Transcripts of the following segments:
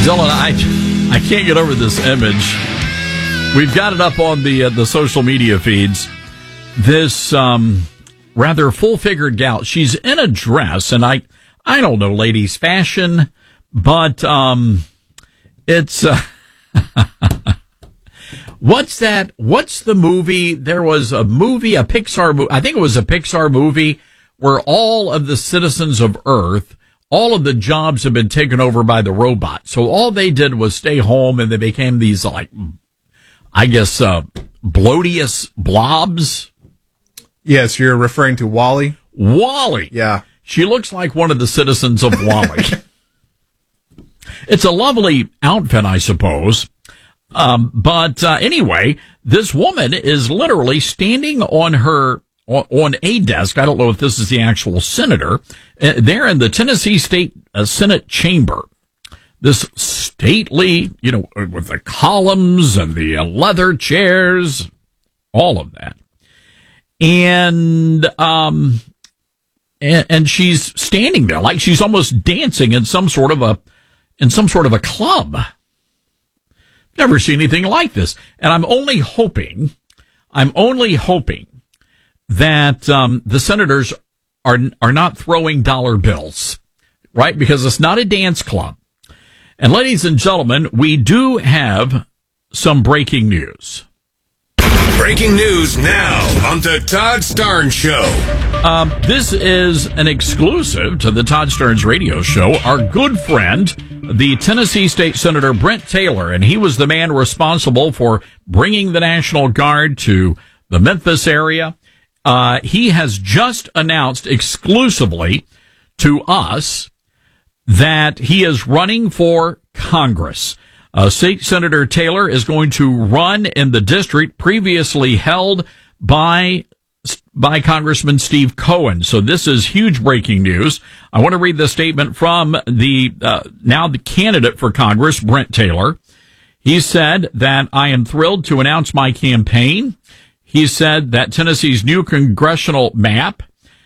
Dylan, I can't get over this image. We've got it up on the social media feeds. This rather full-figured gal. She's in a dress, and I don't know ladies' fashion, but it's what's that? What's the movie? There was a movie, a Pixar movie. I think it was a Pixar movie where all of the citizens of Earth, all of the jobs have been taken over by the robot. So all they did was stay home, and they became these, like, I guess, bloatious blobs. Yes, you're referring to WALL-E? WALL-E. Yeah. She looks like one of the citizens of WALL-E. It's a lovely outfit, I suppose. But anyway, this woman is literally standing on a desk. I don't know if this is the actual senator. There in the Tennessee State Senate chamber. This stately, with the columns and the leather chairs, all of that. And she's standing there like she's almost dancing in some sort of a club. Never seen anything like this. And I'm only hoping that the senators are not throwing dollar bills, right? Because it's not a dance club. And ladies and gentlemen, we do have some breaking news. Breaking news now on the Todd Starnes Show. This is an exclusive to the Todd Starnes radio show. Our good friend, the Tennessee State Senator Brent Taylor, and he was the man responsible for bringing the National Guard to the Memphis area. He has just announced exclusively to us that he is running for Congress. State Senator Taylor is going to run in the district previously held by Congressman Steve Cohen. So this is huge breaking news. I want to read the statement from now the candidate for Congress, Brent Taylor. He said that I am thrilled to announce my campaign. He said that Tennessee's new congressional map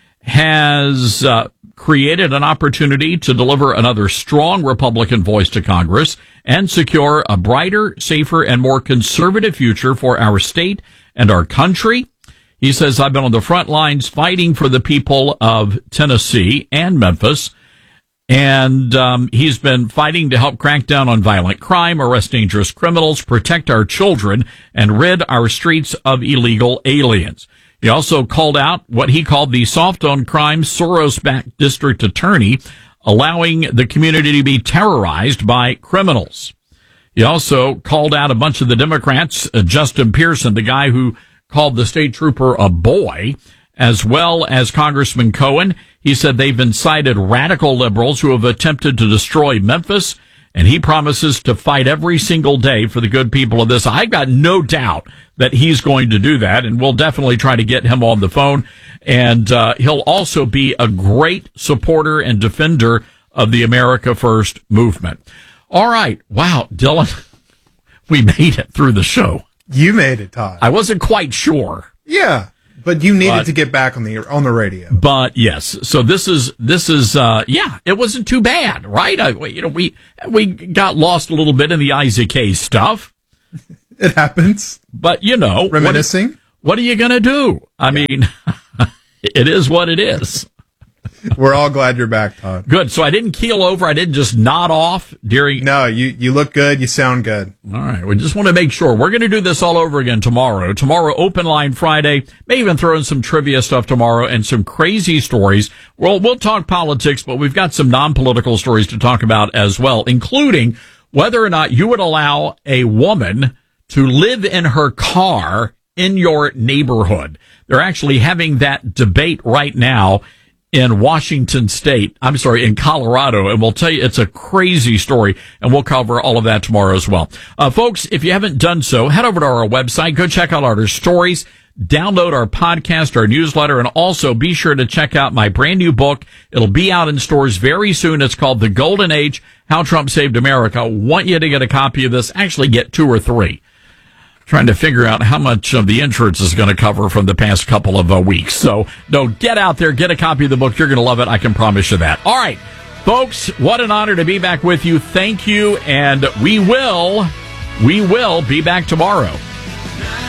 has created an opportunity to deliver another strong Republican voice to Congress and secure a brighter, safer, and more conservative future for our state and our country. He says, I've been on the front lines fighting for the people of Tennessee and Memphis, and he's been fighting to help crack down on violent crime, arrest dangerous criminals, protect our children, and rid our streets of illegal aliens. He also called out what he called the soft on crime Soros-backed district attorney, allowing the community to be terrorized by criminals. He also called out a bunch of the Democrats, Justin Pearson, the guy who called the state trooper a boy, as well as Congressman Cohen. He said they've incited radical liberals who have attempted to destroy Memphis, and he promises to fight every single day for the good people of this. I've got no doubt that he's going to do that, and we'll definitely try to get him on the phone. And he'll also be a great supporter and defender of the America First movement. All right. Wow, Dylan, we made it through the show. You made it, Todd. I wasn't quite sure. Yeah, but you needed to get back on the radio. But yes, so this is it wasn't too bad, right? We got lost a little bit in the Isaac Hayes stuff. It happens. But reminiscing. What are you gonna do? I mean, it is what it is. We're all glad you're back, Todd. Good. So I didn't keel over. I didn't just nod off during. No, you look good. You sound good. All right. We just want to make sure. We're going to do this all over again tomorrow. Tomorrow, Open Line Friday. May even throw in some trivia stuff tomorrow and some crazy stories. Well, we'll talk politics, but we've got some non-political stories to talk about as well, including whether or not you would allow a woman to live in her car in your neighborhood. They're actually having that debate right now in in Colorado, and we'll tell you it's a crazy story, and we'll cover all of that tomorrow as well. Folks, if you haven't done so, head over to our website, go check out our stories, download our podcast, our newsletter, and also be sure to check out my brand new book. It'll be out in stores very soon. It's called The Golden Age, How Trump Saved America. I want you to get a copy of this. Actually, get 2 or 3. Trying to figure out how much of the insurance is going to cover from the past couple of weeks. So, no, get out there, get a copy of the book. You're going to love it. I can promise you that. All right. Folks, what an honor to be back with you. Thank you, and we will be back tomorrow.